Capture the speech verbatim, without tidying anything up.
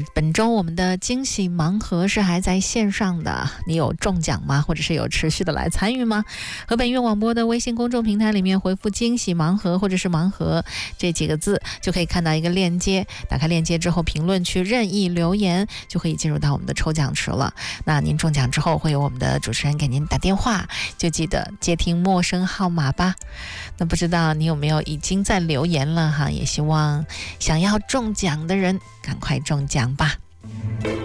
那本周我们的惊喜盲盒是还在线上的，你有中奖吗？或者是有持续的来参与吗？和本院广播的微信公众平台里面回复惊喜盲盒或者是盲盒这几个字，就可以看到一个链接，打开链接之后评论区任意留言，就可以进入到我们的抽奖池了。那您中奖之后会有我们的主持人给您打电话，就记得接听陌生号码吧。那不知道你有没有已经在留言了哈？也希望想要中奖的人赶快中奖吧。